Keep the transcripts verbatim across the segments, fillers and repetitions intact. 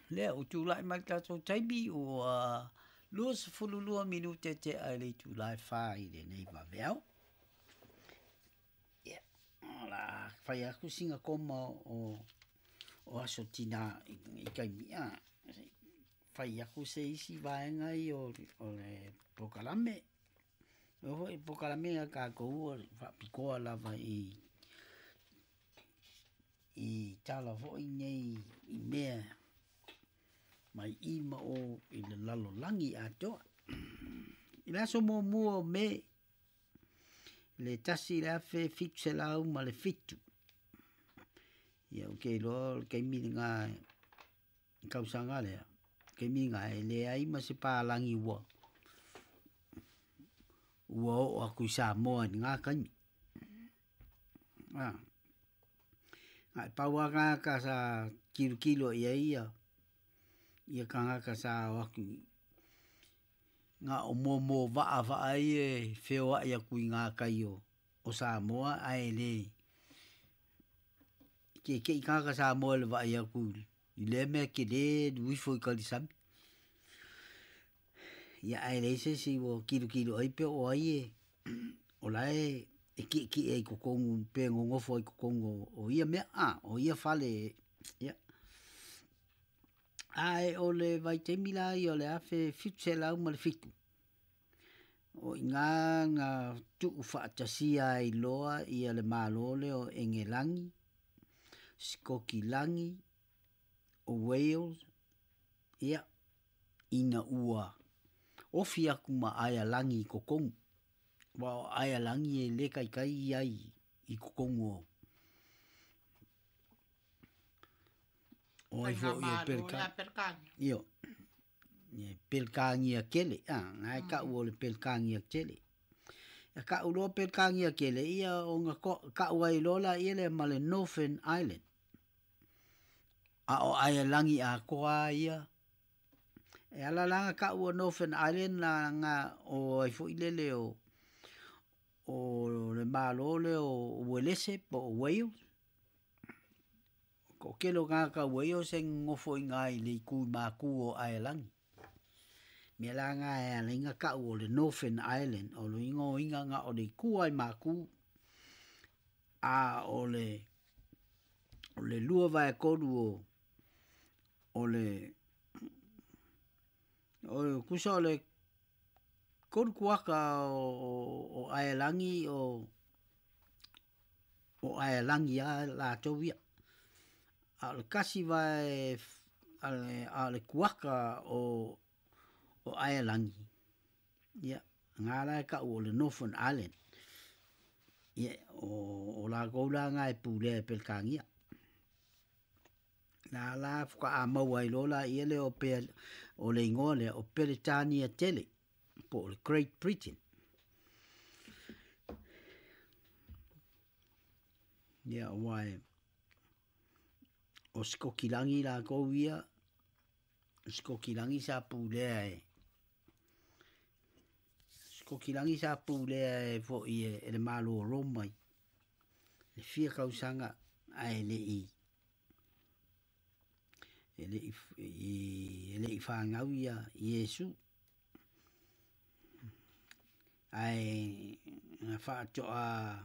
Lea o tūlai mai tātou taimi o uh, lua sa fululua minute te ai le tūlai whai le nei waweau. Ia, ola, whai aku singa koma o, o aso tina i, i kai mia. Whai aku se isi vaenga i o, o le pokalame. O hoi pokalame a ka kou o whapikoa lava i i tala hoi nei i mea mai ima o i le lalo langi a toa. I laso mo mua me le tasi le afe fitu se lau ma le fitu. Ia o kei loa kei mini ngā kausanga lea. Kei mini ngā e le ai ma se pā langi ua. Ua o aku i sa moa ni ngā kaimi. Ah. Ai paua ngā ka sa kilo kilo ia ia. Ia ka ngā ka sa waku ngā o mō mō waa waa i e wheo ai aku i ngā kai o, o Samoa ai le. Ke ke i ka ngā ka Samoa le waa i aku i le mea ke le duifo i kalisami. Ia ai le se si o kilo kilo ai pe o ai e o lai e ki ki e kokongu pe ngongofo i kokongu o ia mea a o ia fale ia. Ai o le vai te mila i o le afe fitu se lau ma le fitu. O i ngā ngā tuu whaatasia i loa i a le mālole o Engelangi, Skokilangi, o Wales, ia, ina ua. Ofi aku ma aia langi i kokongu. Wa o aia langi e le kai kai ai i kokongu o. O ai fo i o perkangi. Io. Pelkangi a kele. Ah, ngai ka uo le pelkangi a kele. Ya ka uo pelkangi a kele ia o nga ka ua i lola ia le ma le Northern Island. A o aia langi a koa ia. E ala langa ka ua Northern Island la nga o ai fo i lele o o le malole o Welese po o Wales. Ko kelo ngā ka Wales e ngofo i ngā i le kui māku o aia langi. Me la ngā e ala inga ka o le Northern Island o lo ingo inga ngā o le kuai māku a o le o le lua vai koru o o le o le kusa o le koru kuaka o, o, o Ailangi o o Ailangi a la tovia a le kasi vai a le, a le kuaka o o Ailangi ia ngā lai ka o le Northern Island ia o, o la goula ngā e pūlea e pelkangia la la fuka a maua i lola ia le o pe o le ingoa le o Peretania Tele po le Great Britain. Ia wai o Skokilangi la kovia Skokilangi sa pūlea e Skokilangi sa pūlea e fo i e le malo romai le fia kausanga ai le i ele i ele i whangau ia Iesu ai na whaatoa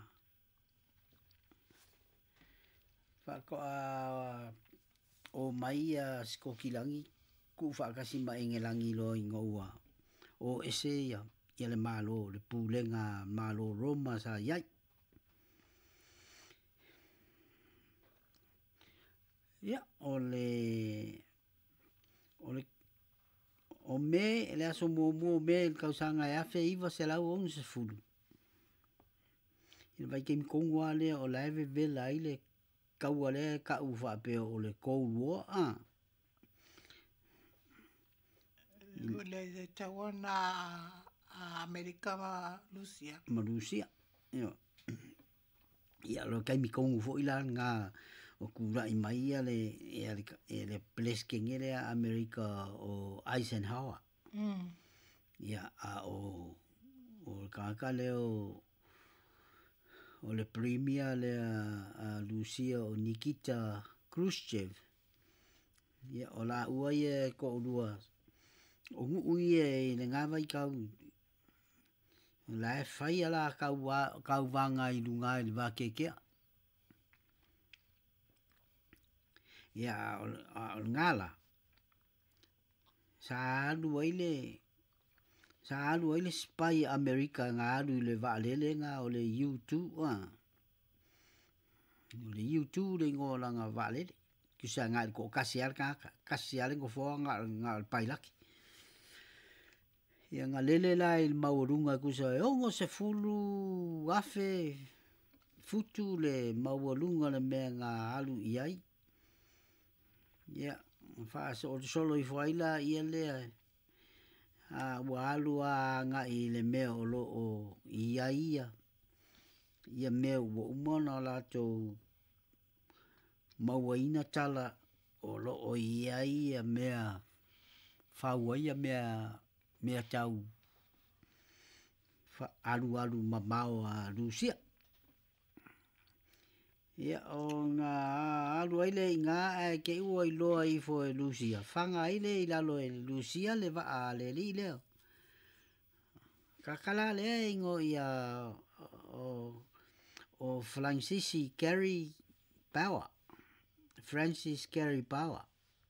whakoa o mai a Skokilangi ku whakasi ma Engelangi lo i ngoua o ese ia ia le malo le pūlenga malo Roma sa iai ia o le o le o me le aso mo mo me el kausanga e afe iwa se lau on se fulu il vai kem kongwa le o laive vela ile kaua le ka ufa pe o le Cold War a le de tawana a Amerika ma Rusia ma Rusia ia ia lo kai mi kongu fo ila nga o kura i mai le e le plesking ele a Amerika o Eisenhower mm ia a o o kaka le o o le premier le a Rusia o Nikita Khrushchev Ia o la ua ia ko lua. O ngu ia i le ngā vai kau. La e whai ala kau, wa, kau wanga i lunga i le wākekea. Ia o, o ngala. Sa alu ai le, sa alu ai le spy Amerika ngā alu i le waalele ngā o le U two. Uh. O le U two le ngō langa waalele. Kisa ngā ko kasi al kaka. Kasi al ko fo ngā ngā pailaki. Ia ngā lele la il maurunga kusa e ongo se fulu afe futu le maurunga le mea ngā alu iai. Ia, wha so solo i whaila ia lea a wa alu a ngā i le mea o lo o iai ia. Ia mea ua umana la tau mauaina tala o lo o iai ia mea whaua ia mea mea tau alu alu mamao a Rusia. Ia o ngā alu aile i ngā e ke ua i loa i fo e Rusia. Whanga aile i lalo e Rusia le wa a le li leo. Kakala lea ingo i a o, o Francis Gary Bauer. Francis Gary Bauer.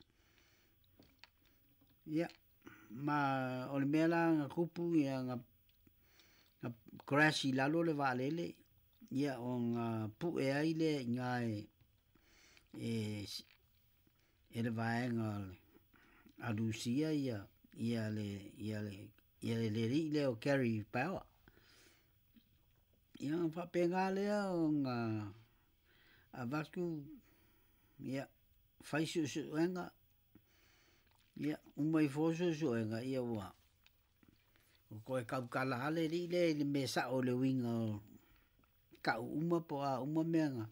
Ia. Ma o le mea la ngā kupu i a ngā, ngā crash i lalo le waalele. Ia o ngā pu e aile ngā e, e, e le vaenga a Rusia ia, ia le, ia le, ia le le ri leo Gary Bauer. Ia ngā whapenga lea o ngā a vaku, ia, whaisu su enga. Ia, umai fosu su enga, ia ua. O koe kau kala ale ri le, le me sa o le winga o kau uma po a uma mea nga.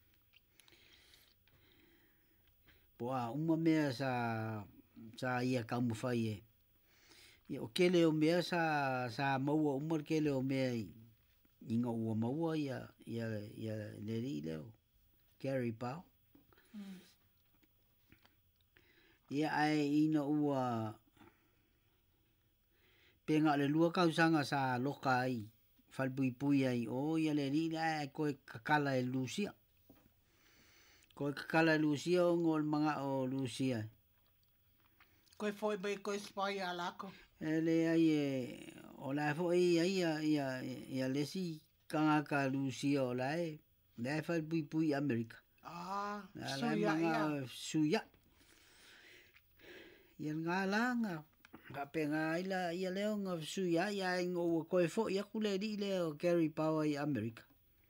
Po a uma mea sa, sa ia kau mawhai e. Ia o kele o mea sa, sa maua uma kele o mea i, inga ua maua ia, ia, ia le ri leo. Gary Bauer. Mm. Ia ai ina ua penga le lua kausanga sa loka ai falpui pui ai o ia le ri ai koe kakala e Lucia. Koe kakala e Lucia o ngol manga o Lucia. Koe foi bai koe spy a lako. E le ai e o la foi ai ia ia ia lesi kanga ka Lucia o la e le falpui pui Amerika. Ah, suya ia. Suya. Ia ngā langa, ka penga ila ia leo ngā suya ia ingo koe fo ia kule di leo Gary Bauer i Amerika.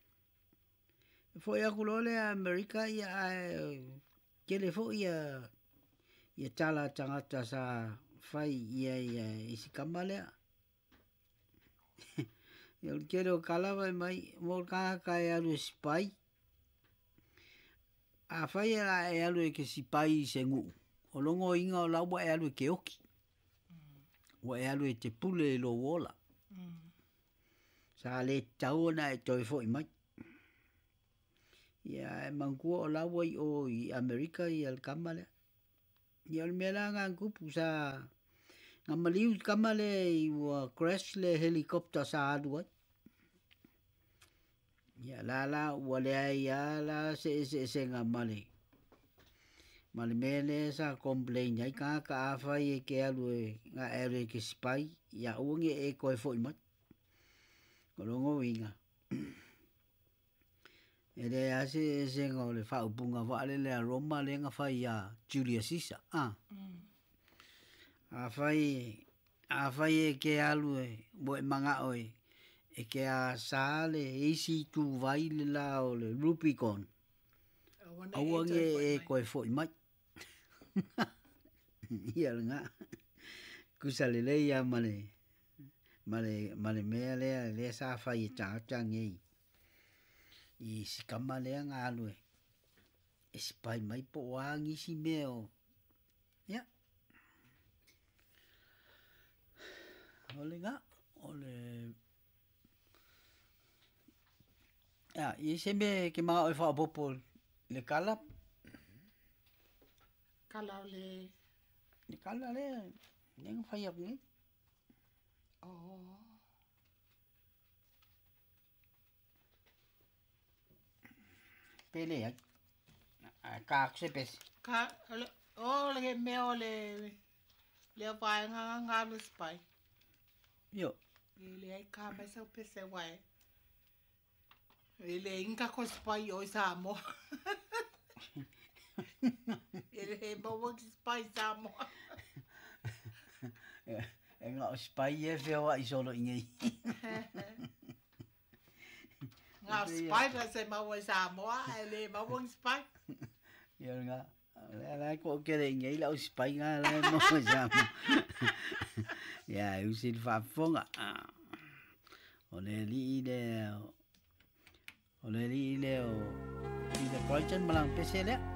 Fo ia kulole a Amerika ia kele fo ia ia tala tangata sa fai ia ia isi kamalea. Ia kele o kalawa mai mo kaka e alu spy. A fai e alu e ke spy se ngu. O longo inga o lau wa e alu e ke oki. Mm. Wa e alu e te pule e lo wola. Mm. Sa le tauna e toi fo i mai. Ia e mangkua o lau wa i o i Amerika i al kamale. Ia o mea ngā kupu sa ngā maliu kamale i wa crash le helikopta sa adu ai. Ia la la wa le ai a la se se se ngā male. Male mele sa complain ai ka ka fa e ke alu e nga ere ke spy ya unge e ko e foi mat ko longo winga ere ase se ngole fa upunga vale le Roma le nga fa ya Julius Caesar ah a fai a fai e ke alu e bo manga oi e ke a sale isi tu vai la o le Rubicon awange e ko e foi mat ia nga kusale le ia male male male mea le le sa fa i ta tangi i sikama le nga alu e espai mai po wangi si meo ia ole nga ole ya i se me ke ma o fa popol le kalap Kalau le. Ni kala le. Yang fayak ni. Oh. Pele ya. Kak sepes. Ka le oh le me o le le vai nga nga lu spai. Yo. Le ai ka ba sa pese wai. Le inka ko spai o sa mo. Ele he mo spai sa mo. E ngā o spai e wheo a i solo ingai. Ngā spai ra se mau e Samoa, e le mau o spai. Ia ngā, le lai ko kere ingai lau spai ngā lai mo e Samoa. Ia, usi le whafonga. O le li i le, o le li i le o, i le Croydon malang pese lea.